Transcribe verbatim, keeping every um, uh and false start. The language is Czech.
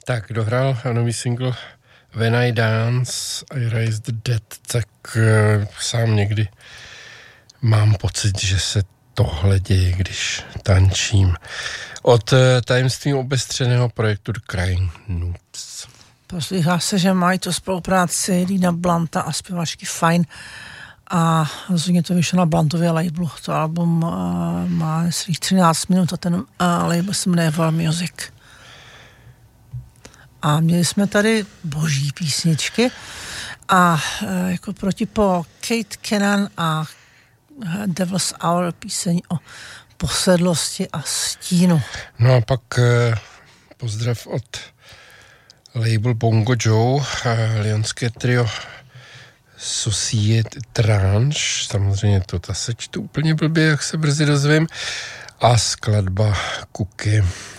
Tak, dohrál nový single When I Dance, I Raise the Dead, tak uh, sám někdy mám pocit, že se tohle děje, když tančím. Od uh, tajemství obestřeného projektu The Crying Nudes. Poslýchá se, že mají to spolupráci Dina Blanta a zpěvačky Fine a rozhodně to vyšlo na Blantově labelu. To album uh, má svých třináct minut a ten uh, label se jmenuje Well Music. A měli jsme tady boží písničky a uh, jako protipo Kate Cannon a Devil's Hour píseň o posedlosti a stínu. No a pak uh, pozdrav od label Bongo Joe, lyonské trio Societe Tranche, samozřejmě to ta sečtu úplně blbě, jak se brzy dozvím, a skladba Kuky.